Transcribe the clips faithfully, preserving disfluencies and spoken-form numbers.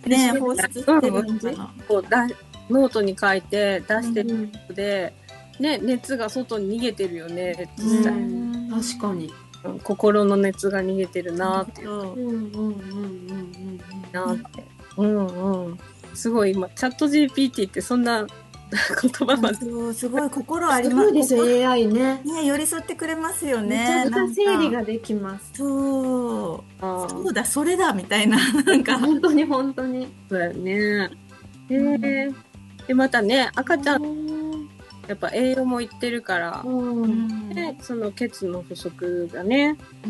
ねえ、放出してるのかな。 こうだノートに書いて出してるので、うん、ね、熱が外に逃げてるよね、実際。 うん、確かに。 心の熱が逃げてるなっていう。 うんうんうんうんうんなって。うんうん。すごい今、チャット ジーピーティー ってそんな言葉まで。 そう、すごい心あります。 すごいですよ、エーアイ ね。 ね、寄り添ってくれますよね。 めちゃくちゃ整理ができます。 そう。そうだ、それだ、みたいな。なんか。 本当に本当に。 そうだよね。へえー。で、またね、赤ちゃん、やっぱ栄養もいってるから、うん、で、その血の不足がね、うん、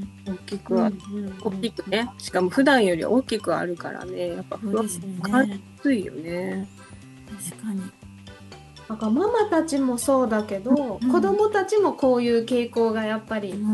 大きくは、うん、大きくね、しかも普段より大きくあるからね、やっぱ不安感じやすいよね。 確かに。 なんかママたちもそうだけど、うん、子供たちもこういう傾向がやっぱり、うん、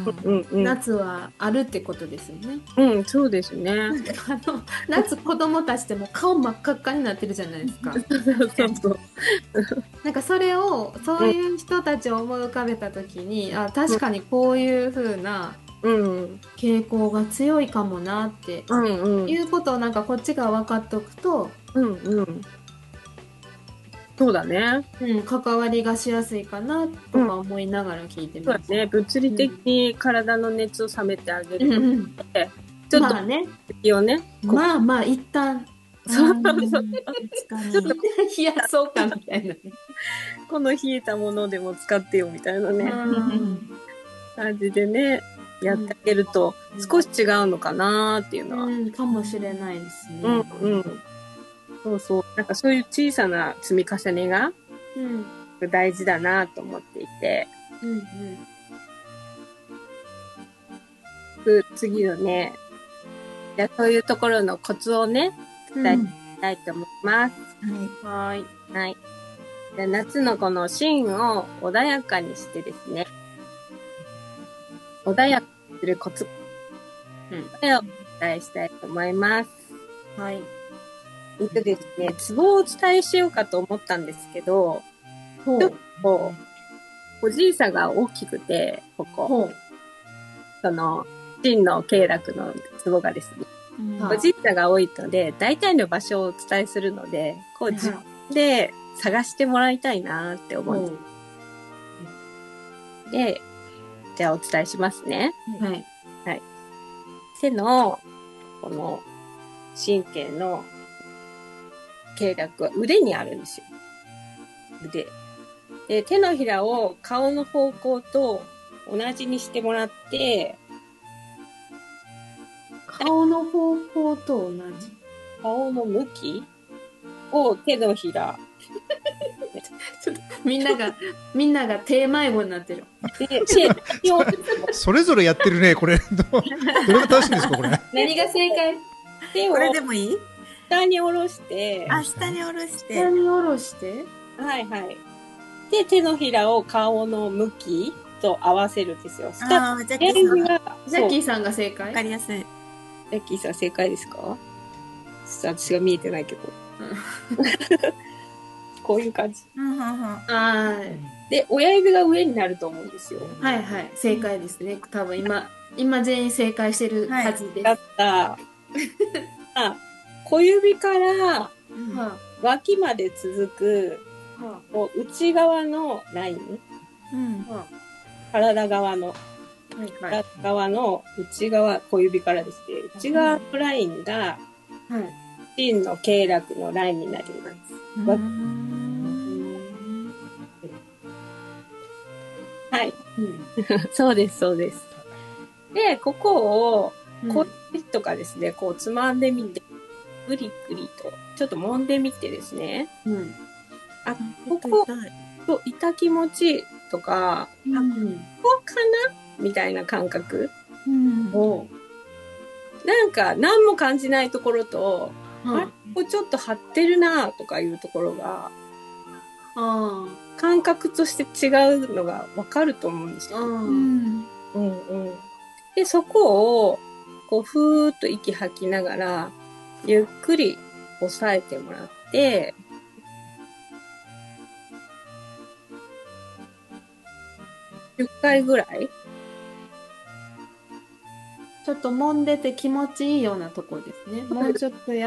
夏はあるってことですよね。 うん、そうですね。 なんかあの夏子供たちでも顔真っ赤っかになってるじゃないですか。 そうそう。 なんかそれをそういう人たちを思い浮かべた時に、うん、あ、確かにこういう風な傾向が強いかもなって、うんうん、いうことをなんかこっちが分かっておくと、 うんうん、そうだね。 うん、関わりがしやすいかなとか思いながら聞いてます。 うん、そうだね。物理的に体の熱を冷めてあげるので、うん、 ちょっと、まあね、 気をね、 まあまあ一旦、 そうそうそう。 ちょっと冷やそうかみたいな。 この冷えたものでも使ってよみたいなね、感じでね、やってあげると少し違うのかなっていうのは、 うん、かもしれないですね。 うんうん。そうそう。なんかそういう小さな積み重ねが大事だなと思っていて。うんうん。次のね、じゃあそういうところのコツをね、伝えたいと思います。 うん、はい。 はい。じゃあ夏のこの芯を穏やかにしてですね、穏やかにするコツ、うん、これをお伝えしたいと思います。 はい。 えっとですね、ツボをお伝えしようかと思ったんですけど、ちょっと個人差が大きくて、ここ。その、真の経絡のツボがですね、うん、個人差が多いので、大体の場所をお伝えするので、こう自分で探してもらいたいなって思うんです。うん、で、じゃあお伝えしますね。 はい。 はい。手の、この、神経の経絡は腕にあるんですよ。腕。で、手のひらを顔の方向と同じにしてもらって、 顔の方向と同じ。 顔の向きを手のひら。 ちょっとみんなが、みんなが手迷子になってる。 で、 それぞれやってるね、これ。どれが正しいんですか、これ。 何が正解？ 手をこれでもいい？ 下に下ろして、 あ、下に下ろして。 下に下ろして。 はいはい。で、手のひらを顔の向きと合わせるんですよ。 ああ、ジャッキーさんが。 ジャッキーさんが正解？ わかりやすい。 ジャッキーさん正解ですか？私が見えてないけど。こういう感じ。 はい。 で、親指が上になると思うんですよ。 はいはい。正解ですね。多分今、今全員正解してるはずです。 だった。あ、小指から脇まで続く、こう内側のライン。うん、体側の、はいはい、体側の内側、小指からですね、内側のラインが、芯の経絡のラインになります。うん、はい、うん。そうです、そうです。で、ここを、小指とかですね、こうつまんでみて、ぐりぐりと、ちょっと揉んでみてですね。うん、あ、ここ、と痛気持ちとか、うん、あ、ここかなみたいな感覚を、うん、なんか何も感じないところと、うん、あ、ここちょっと張ってるなとかいうところが、あ、感覚として違うのがわかると思うんですよ。うんうんうん、で、そこをこうふーっと息吐きながらゆっくり押さえてもらって、じゅっかいぐらいちょっと揉んでて気持ちいいようなとこですね。もうちょっとや